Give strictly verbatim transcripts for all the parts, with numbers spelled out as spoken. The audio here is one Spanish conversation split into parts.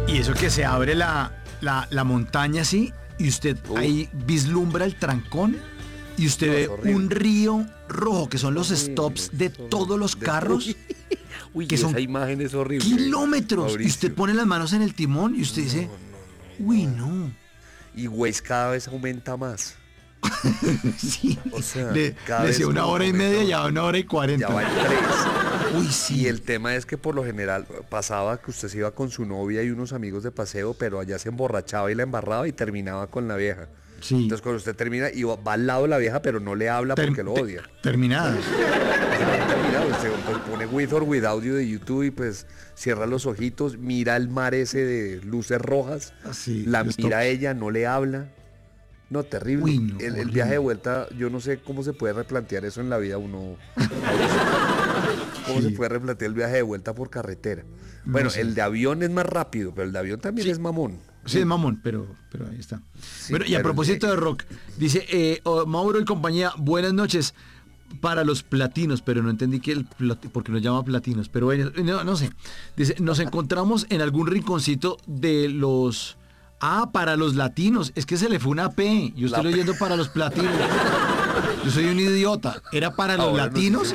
Y eso que se abre la, la, la montaña así y usted uh. ahí vislumbra el trancón y usted no, ve horrible. Un río rojo que son los horrible, stops de todos los carros. De... Uy, que son esa imagen es horrible. Kilómetros. Mauricio. Y usted pone las manos en el timón y usted no, dice, no, no, uy, no. Y Waze cada vez aumenta más. Sí. O sea, le, le decía una hora y media, ya una hora y cuarenta. Ya va en tres. Uy, sí. Y el tema es que por lo general pasaba que usted se iba con su novia y unos amigos de paseo, pero allá se emborrachaba y la embarraba y terminaba con la vieja. Sí. Entonces cuando usted termina y va, va al lado de la vieja, pero no le habla Ter- porque lo odia. Terminada. Terminado, usted pues, pone with or without you de YouTube y pues cierra los ojitos, mira el mar ese de luces rojas, Así, la mira a ella, no le habla. No, terrible. Uy, no, el, el viaje de vuelta, yo no sé cómo se puede replantear eso en la vida uno. ¿Cómo sí. se puede replantear el viaje de vuelta por carretera? Bueno, no sé. El de avión es más rápido, pero el de avión también sí. es mamón. Sí, es mamón, pero, pero ahí está. Sí, bueno, y a propósito de rock, dice eh, oh, Mauro y compañía, buenas noches para los platinos, pero no entendí que el plati- porque nos llama platinos, pero bueno, no, no sé. Dice, nos encontramos en algún rinconcito de los... Ah, para los latinos, es que se le fue una P, yo estoy leyendo para los platinos. Yo soy un idiota, era para los ahora latinos.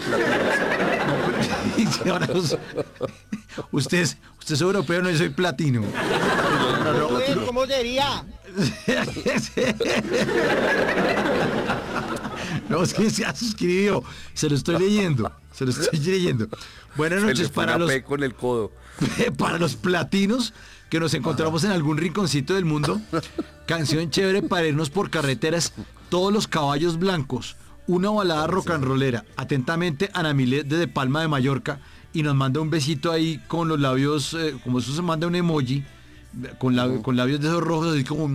No, ahora los... Usted es, usted es europeo, no, yo soy platino. No, no, no. ¿Cómo sería? No, es que se ha suscribido. Se lo estoy leyendo. Se lo estoy leyendo. Buenas noches para los. Con el codo. Para los platinos que nos encontramos en algún rinconcito del mundo. Canción chévere para irnos por carreteras. Todos los caballos blancos. Una balada rock and rollera. Atentamente, Ana Milet desde Palma de Mallorca. Y nos manda un besito ahí con los labios, eh, como eso se manda un emoji, con, la, uh-huh. con labios de esos rojos, así como...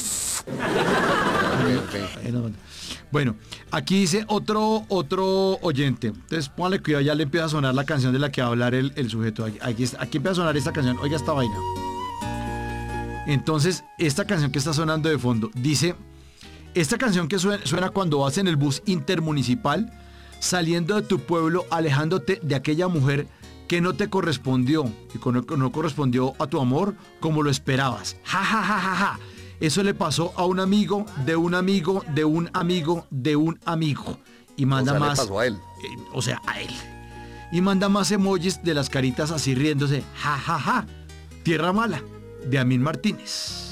Okay, okay. Bueno, aquí dice otro otro oyente. Entonces, póngale cuidado, ya le empieza a sonar la canción de la que va a hablar el, el sujeto. Aquí, aquí, aquí empieza a sonar esta canción. Oiga esta vaina. Entonces, esta canción que está sonando de fondo, dice... Esta canción que suena, suena cuando vas en el bus intermunicipal, saliendo de tu pueblo, alejándote de aquella mujer que no te correspondió y no, no correspondió a tu amor como lo esperabas. Ja, ja, ja, ja, ja. Eso le pasó a un amigo, de un amigo, de un amigo, de un amigo. Y manda o sea, más. Le pasó a él. Eh, o sea, a él. Y manda más emojis de las caritas así riéndose. Ja, ja, ja. Tierra Mala, de Amín Martínez.